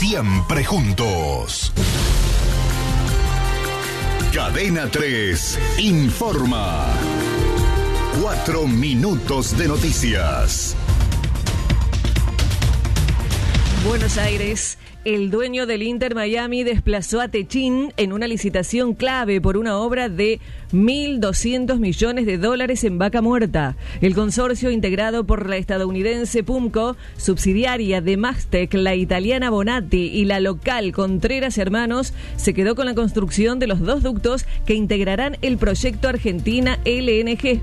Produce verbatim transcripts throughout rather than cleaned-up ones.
siempre juntos. Cadena tres informa. Cuatro minutos de noticias. Buenos Aires. El dueño del Inter Miami desplazó a Techín en una licitación clave por una obra de mil doscientos millones de dólares en Vaca Muerta. El consorcio, integrado por la estadounidense Pumco, subsidiaria de Mastec, la italiana Bonatti y la local Contreras Hermanos, se quedó con la construcción de los dos ductos que integrarán el proyecto Argentina L N G.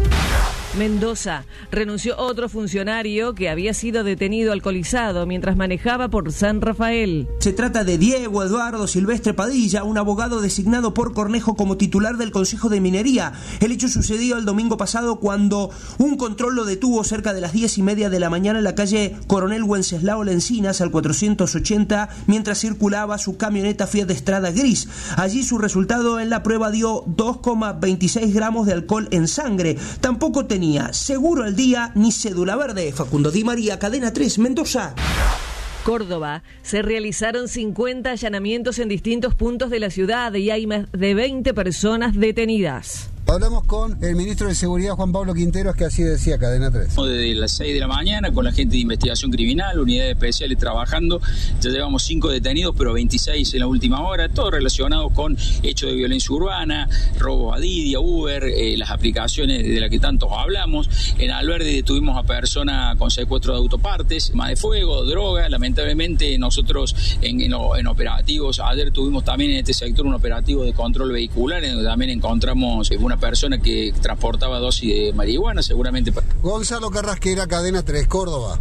Mendoza. Renunció otro funcionario que había sido detenido alcoholizado mientras manejaba por San Rafael. Se trata de Diego Eduardo Silvestre Padilla, un abogado designado por Cornejo como titular del Consejo de Minería. El hecho sucedió el domingo pasado cuando un control lo detuvo cerca de las diez y media de la mañana en la calle Coronel Wenceslao Lencinas al cuatrocientos ochenta mientras circulaba su camioneta Fiat Strada gris. Allí su resultado en la prueba dio dos coma veintiséis gramos de alcohol en sangre. Tampoco tenía seguro al día ni cédula verde. Facundo Di María, Cadena tres, Mendoza. Córdoba. Se realizaron cincuenta allanamientos en distintos puntos de la ciudad y hay más de veinte personas detenidas. Hablamos con el ministro de Seguridad, Juan Pablo Quinteros, que así decía Cadena tres. Desde las seis de la mañana con la gente de investigación criminal, unidades especiales trabajando, ya llevamos cinco detenidos, pero veintiséis en la última hora, todos relacionados con hechos de violencia urbana, robos a Didi, a Uber, eh, las aplicaciones de las que tantos hablamos. En Alberdi detuvimos a personas con secuestro de autopartes, armas de fuego, droga. Lamentablemente nosotros en, en, en operativos, ayer tuvimos también en este sector un operativo de control vehicular, en donde también encontramos una persona que transportaba dosis de marihuana, seguramente. Gonzalo Carrasquera, Cadena tres, Córdoba.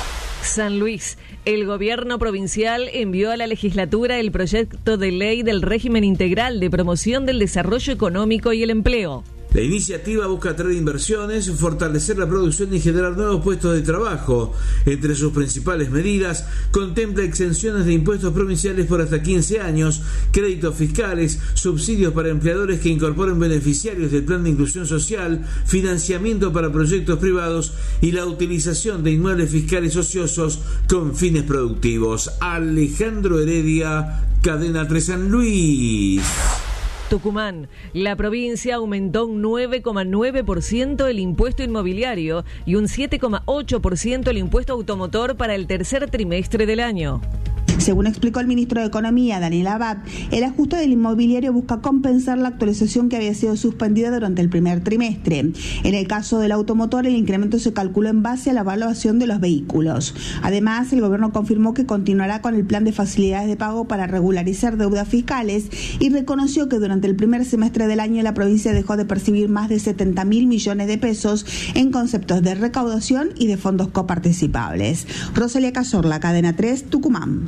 San Luis. El gobierno provincial envió a la legislatura el proyecto de ley del régimen integral de promoción del desarrollo económico y el empleo. La iniciativa busca atraer inversiones, fortalecer la producción y generar nuevos puestos de trabajo. Entre sus principales medidas, contempla exenciones de impuestos provinciales por hasta quince años, créditos fiscales, subsidios para empleadores que incorporen beneficiarios del Plan de Inclusión Social, financiamiento para proyectos privados y la utilización de inmuebles fiscales ociosos con fines productivos. Alejandro Heredia, Cadena tres San Luis. Tucumán. La provincia aumentó un nueve coma nueve por ciento el impuesto inmobiliario y un siete coma ocho por ciento el impuesto automotor para el tercer trimestre del año. Según explicó el ministro de Economía, Daniel Abad, el ajuste del inmobiliario busca compensar la actualización que había sido suspendida durante el primer trimestre. En el caso del automotor, el incremento se calculó en base a la evaluación de los vehículos. Además, el gobierno confirmó que continuará con el plan de facilidades de pago para regularizar deudas fiscales y reconoció que durante el primer semestre del año la provincia dejó de percibir más de setenta mil millones de pesos en conceptos de recaudación y de fondos coparticipables. Rosalía Cazorla, Cadena tres, Tucumán.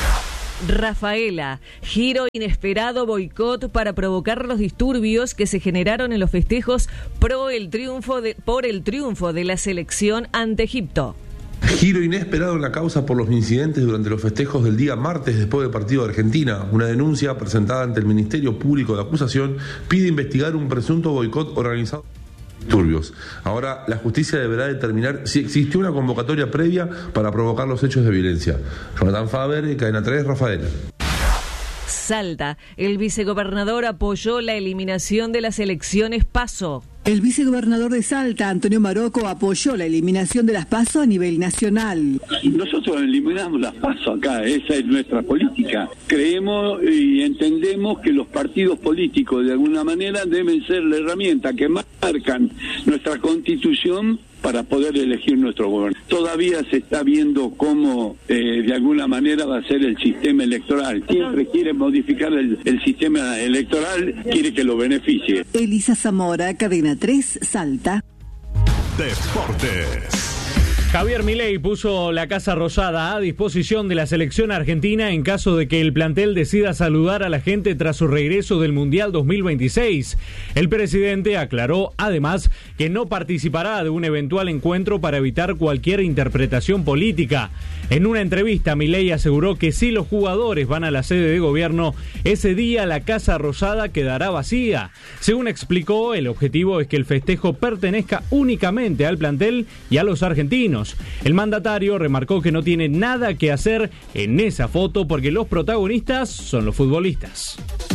Rafaela. Giro inesperado boicot para provocar los disturbios que se generaron en los festejos pro el triunfo de, por el triunfo de la selección ante Egipto. Giro inesperado en la causa por los incidentes durante los festejos del día martes después del partido de Argentina. Una denuncia presentada ante el Ministerio Público de Acusación pide investigar un presunto boicot organizado. Disturbios. Ahora la justicia deberá determinar si existió una convocatoria previa para provocar los hechos de violencia. Jonathan Faber, Cadena tres, Rafael. Salta. El vicegobernador apoyó la eliminación de las elecciones PASO. El vicegobernador de Salta, Antonio Maroco, apoyó la eliminación de las PASO a nivel nacional. Nosotros eliminamos las PASO acá, esa es nuestra política. Creemos y entendemos que los partidos políticos de alguna manera deben ser la herramienta que marcan nuestra constitución para poder elegir nuestro gobierno. Todavía se está viendo cómo eh, de alguna manera va a ser el sistema electoral. Siempre quiere modificar el, el sistema electoral, quiere que lo beneficie. Elisa Zamora, Cadena tres, Salta. Deportes. Javier Milei puso la Casa Rosada a disposición de la selección argentina en caso de que el plantel decida saludar a la gente tras su regreso del Mundial dos mil veintiséis. El presidente aclaró además que no participará de un eventual encuentro para evitar cualquier interpretación política. En una entrevista, Milei aseguró que si los jugadores van a la sede de gobierno, ese día la Casa Rosada quedará vacía. Según explicó, el objetivo es que el festejo pertenezca únicamente al plantel y a los argentinos. años. El mandatario remarcó que no tiene nada que hacer en esa foto porque los protagonistas son los futbolistas.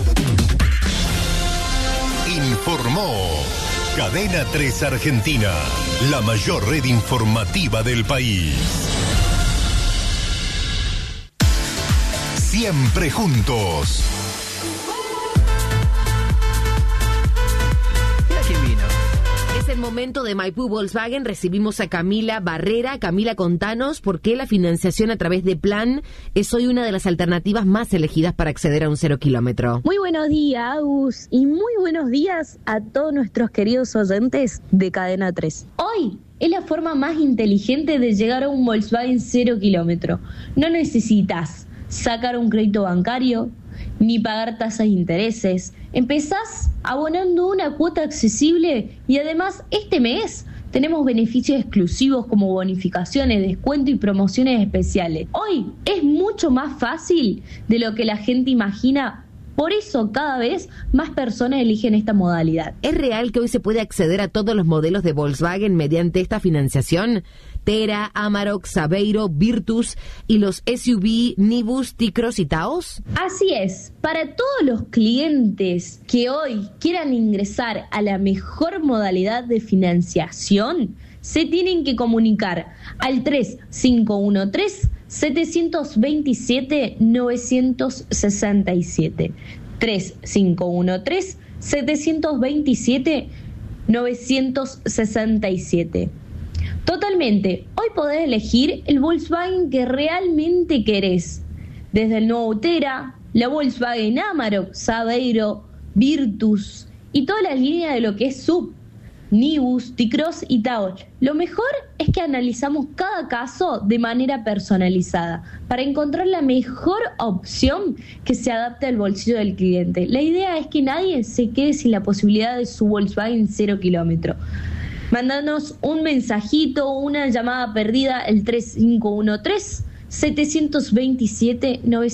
Informó Cadena tres Argentina, la mayor red informativa del país. Siempre juntos. Mira quién vino. Es el momento de Maipú Volkswagen. Recibimos a Camila Barrera. Camila, contanos por qué la financiación a través de Plan es hoy una de las alternativas más elegidas para acceder a un cero kilómetro. Muy buenos días, Agus, y muy buenos días a todos nuestros queridos oyentes de Cadena tres. Hoy es la forma más inteligente de llegar a un Volkswagen cero kilómetro. No necesitas sacar un crédito bancario ni pagar tasas de intereses. Empezás abonando una cuota accesible y además este mes tenemos beneficios exclusivos como bonificaciones, descuento y promociones especiales. Hoy es mucho más fácil de lo que la gente imagina. Por eso cada vez más personas eligen esta modalidad. ¿Es real que hoy se puede acceder a todos los modelos de Volkswagen mediante esta financiación? Tera, Amarok, Saveiro, Virtus y los S U V, Nibus, T-Cross y Taos. Así es. Para todos los clientes que hoy quieran ingresar a la mejor modalidad de financiación, se tienen que comunicar al tres cinco uno tres, siete dos siete, nueve seis siete. tres cinco uno tres, siete dos siete, nueve seis siete. Totalmente. Hoy podés elegir el Volkswagen que realmente querés. Desde el nuevo Tera, la Volkswagen Amarok, Saveiro, Virtus y toda la línea de lo que es S U V, Nibus, T-Cross y Taos. Lo mejor es que analizamos cada caso de manera personalizada para encontrar la mejor opción que se adapte al bolsillo del cliente. La idea es que nadie se quede sin la posibilidad de su Volkswagen cero kilómetro. Mándanos un mensajito o una llamada perdida al tres cinco uno tres, siete dos siete, nueve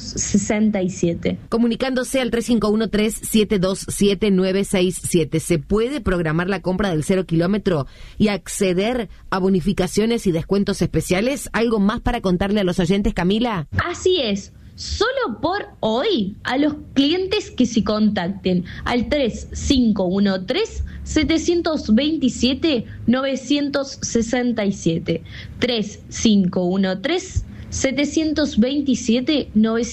seis siete. Comunicándose al tres cinco uno tres, siete dos siete, nueve seis siete. ¿Se puede programar la compra del cero kilómetro y acceder a bonificaciones y descuentos especiales? ¿Algo más para contarle a los oyentes, Camila? Así es. Solo por hoy, a los clientes que se contacten al tres cinco uno tres, siete dos siete, nueve seis siete. tres cinco uno tres, siete dos siete, nueve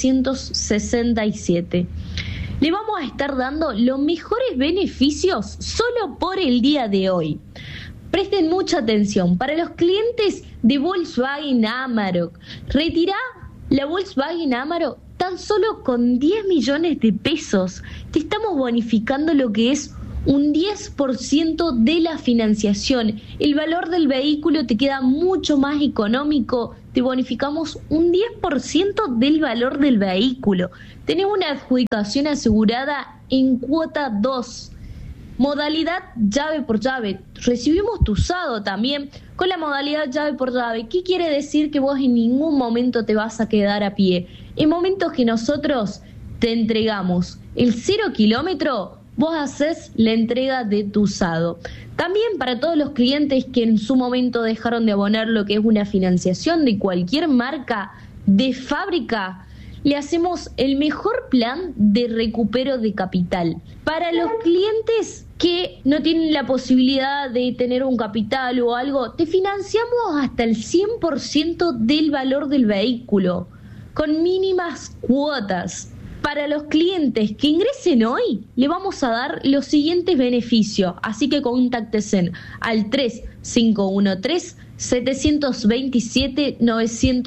seis siete. Le vamos a estar dando los mejores beneficios solo por el día de hoy. Presten mucha atención. Para los clientes de Volkswagen Amarok, retirá la Volkswagen Amarok tan solo con diez millones de pesos. Te estamos bonificando lo que es un diez por ciento de la financiación. El valor del vehículo te queda mucho más económico. Te bonificamos un diez por ciento del valor del vehículo. Tenés una adjudicación asegurada en cuota dos. Modalidad llave por llave. Recibimos tu usado también con la modalidad llave por llave. ¿Qué quiere decir? Que vos en ningún momento te vas a quedar a pie. En momentos que nosotros te entregamos el cero kilómetro, vos haces la entrega de tu usado. También para todos los clientes que en su momento dejaron de abonar lo que es una financiación de cualquier marca de fábrica, le hacemos el mejor plan de recupero de capital. Para los clientes que no tienen la posibilidad de tener un capital o algo, te financiamos hasta el cien por ciento del valor del vehículo, con mínimas cuotas. Para los clientes que ingresen hoy, le vamos a dar los siguientes beneficios, así que contáctese al tres cinco uno tres, siete dos siete, nueve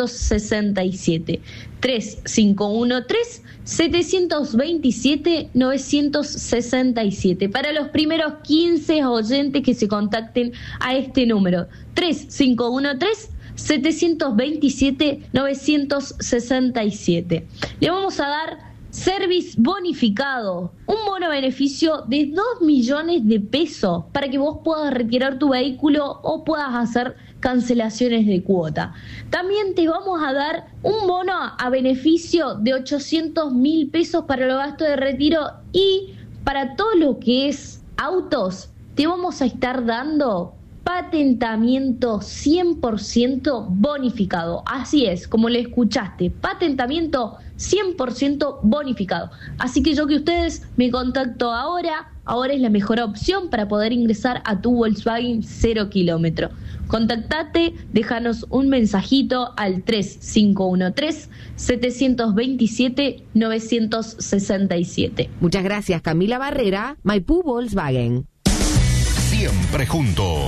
seis siete. tres cinco uno tres, siete dos siete, nueve seis siete. Para los primeros quince oyentes que se contacten a este número, tres cinco uno tres, siete dos siete, nueve seis siete. Le vamos a dar service bonificado, un bono beneficio de dos millones de pesos para que vos puedas retirar tu vehículo o puedas hacer cancelaciones de cuota. También te vamos a dar un bono a beneficio de ochocientos mil pesos para los gastos de retiro, y para todo lo que es autos te vamos a estar dando patentamiento cien por ciento bonificado. Así es, como le escuchaste, patentamiento cien por ciento bonificado. Así que yo que ustedes me contacto ahora, ahora es la mejor opción para poder ingresar a tu Volkswagen cero kilómetro. Contactate, déjanos un mensajito al tres cinco uno tres, siete dos siete, nueve seis siete. Muchas gracias, Camila Barrera, Maipú Volkswagen. Siempre juntos.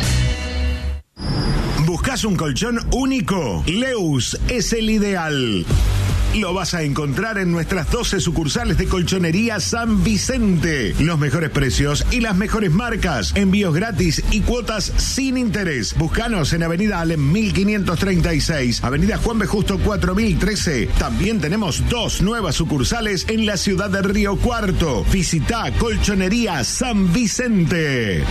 ¿Buscas un colchón único? Leus es el ideal. Lo vas a encontrar en nuestras doce sucursales de Colchonería San Vicente. Los mejores precios y las mejores marcas. Envíos gratis y cuotas sin interés. Búscanos en Avenida Alem mil quinientos treinta y seis, Avenida Juan B. Justo cuatro mil trece. También tenemos dos nuevas sucursales en la ciudad de Río Cuarto. Visita Colchonería San Vicente.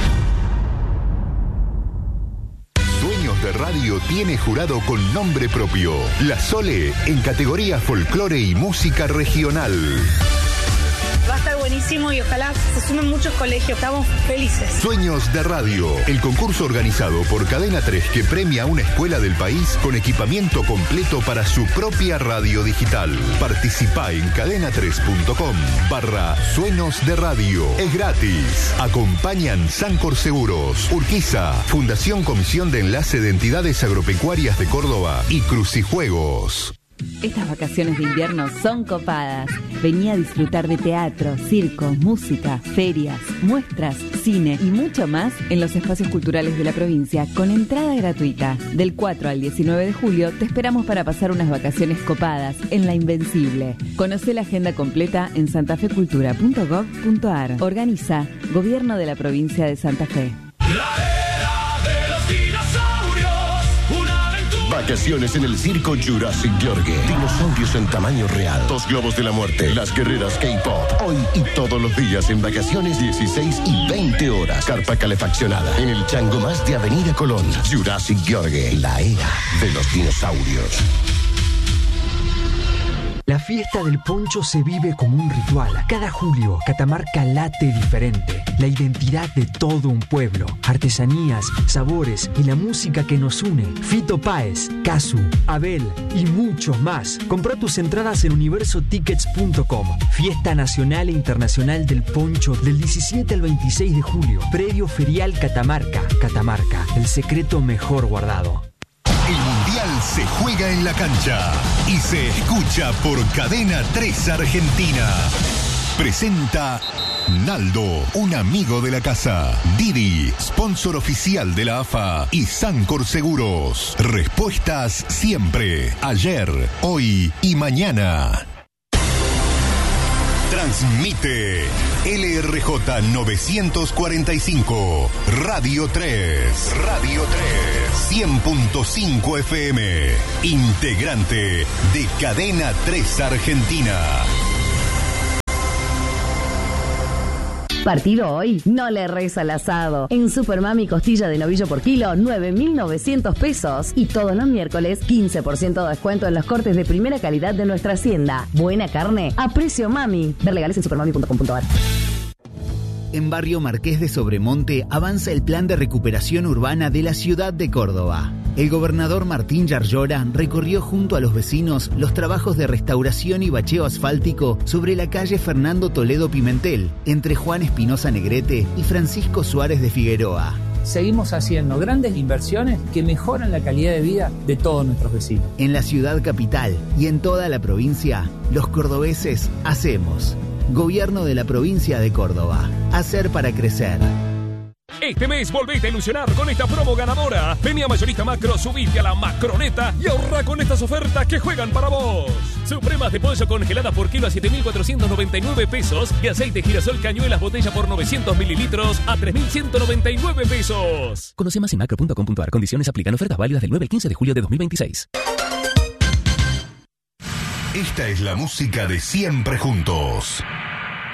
De Radio tiene jurado con nombre propio. La Sole en categoría folclore y música regional. Va a estar buenísimo y ojalá se sumen muchos colegios. Estamos felices. Sueños de Radio, el concurso organizado por Cadena tres que premia a una escuela del país con equipamiento completo para su propia radio digital. Participa en cadena tres punto com barra Sueños de Radio. Es gratis. Acompañan Sancor Seguros, Urquiza, Fundación Comisión de Enlace de Entidades Agropecuarias de Córdoba y Crucijuegos. Estas vacaciones de invierno son copadas. Vení a disfrutar de teatro, circo, música, ferias, muestras, cine y mucho más en los espacios culturales de la provincia con entrada gratuita. Del cuatro al diecinueve de julio te esperamos para pasar unas vacaciones copadas en La Invencible. Conoce la agenda completa en santafecultura punto gov punto ar. Organiza Gobierno de la Provincia de Santa Fe. Vacaciones en el circo Jurassic George. Dinosaurios en tamaño real. Dos globos de la muerte. Las guerreras K-pop. Hoy y todos los días en vacaciones, dieciséis y veinte horas. Carpa calefaccionada. En el Chango Más de Avenida Colón. Jurassic George. La era de los dinosaurios. La fiesta del poncho se vive como un ritual. Cada julio, Catamarca late diferente. La identidad de todo un pueblo. Artesanías, sabores y la música que nos une. Fito Páez, Casu, Abel y muchos más. Compra tus entradas en universo tickets punto com. Fiesta Nacional e Internacional del Poncho del diecisiete al veintiséis de julio. Predio Ferial Catamarca. Catamarca, el secreto mejor guardado. El Mundial se juega en la cancha y se escucha por Cadena tres Argentina. Presenta Naldo, un amigo de la casa. Didi, sponsor oficial de la A F A y Sancor Seguros. Respuestas siempre, ayer, hoy y mañana. Transmite L R J novecientos cuarenta y cinco, Radio tres. Radio tres. cien punto cinco F M. Integrante de Cadena tres Argentina. Partido hoy, no le reza al asado. En Supermami costilla de novillo por kilo, nueve mil novecientos pesos. Y todos los miércoles, quince por ciento de descuento en los cortes de primera calidad de nuestra hacienda. Buena carne a precio mami. Ver legales en supermami punto com punto ar. En Barrio Marqués de Sobremonte avanza el plan de recuperación urbana de la ciudad de Córdoba. El gobernador Martín Yarlora recorrió junto a los vecinos los trabajos de restauración y bacheo asfáltico sobre la calle Fernando Toledo Pimentel, entre Juan Espinosa Negrete y Francisco Suárez de Figueroa. Seguimos haciendo grandes inversiones que mejoran la calidad de vida de todos nuestros vecinos. En la ciudad capital y en toda la provincia, los cordobeses hacemos. Gobierno de la provincia de Córdoba. Hacer para crecer. Este mes volvete a ilusionar con esta promo ganadora. Vení a Mayorista Macro, subite a la Macroneta y ahorra con estas ofertas que juegan para vos. Supremas de pollo congeladas por kilo a siete mil cuatrocientos noventa y nueve pesos y aceite girasol cañuelas botella por novecientos mililitros a tres mil ciento noventa y nueve pesos. Conoce más en macro punto com punto ar. Condiciones aplican. Ofertas válidas del nueve al quince de julio de dos mil veintiséis. Esta es la música de Siempre Juntos.